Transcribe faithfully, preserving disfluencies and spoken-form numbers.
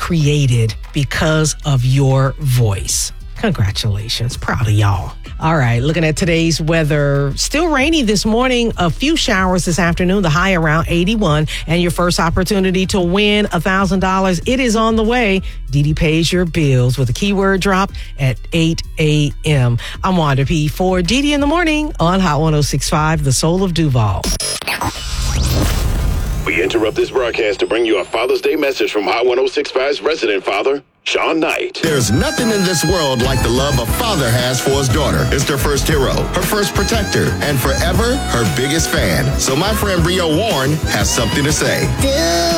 created because of your voice. Congratulations. Proud of y'all. All right, looking at today's weather. Still rainy this morning. A few showers this afternoon. The high around eighty-one. And your first opportunity to win one thousand dollars. It is on the way. Dee pays your bills with a keyword drop at eight a.m. I'm Wanda P. for Dee in the Morning on Hot one oh six point five, the soul of Duval. We interrupt this broadcast to bring you a Father's Day message from Hot one oh six point five's resident father, Sean Knight. There's nothing in this world like the love a father has for his daughter. It's their first hero, her first protector, and forever her biggest fan. So my friend Rio Warren has something to say. Dude.